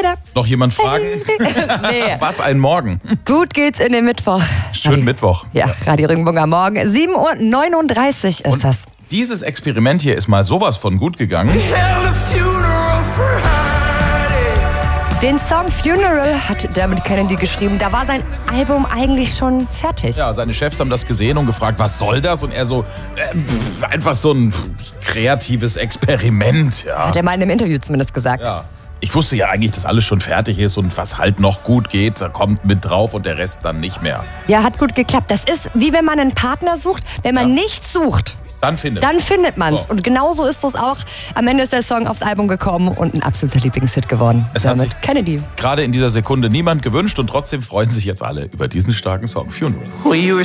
Noch jemand fragen? Nee. Was ein Morgen. Gut geht's in den Mittwoch. Schönen Mittwoch. Ja, Radio Regenbogen am Morgen. 7:39 Uhr ist das. Dieses Experiment hier ist mal sowas von gut gegangen. Den Song Funeral hat Dermot Kennedy geschrieben. Da war sein Album eigentlich schon fertig. Ja, seine Chefs haben das gesehen und gefragt, was soll das? Und er so, einfach so ein kreatives Experiment. Ja. Hat er mal in einem Interview zumindest gesagt. Ja. Ich wusste ja eigentlich, dass alles schon fertig ist und was halt noch gut geht, da kommt mit drauf und der Rest dann nicht mehr. Ja, hat gut geklappt. Das ist wie wenn man einen Partner sucht. Wenn man nichts sucht, dann findet man es. So. Und genauso ist es auch. Am Ende ist der Song aufs Album gekommen und ein absoluter Lieblingshit geworden. Es hat sich Kennedy. gerade in dieser Sekunde niemand gewünscht und trotzdem freuen sich jetzt alle über diesen starken Song Funeral.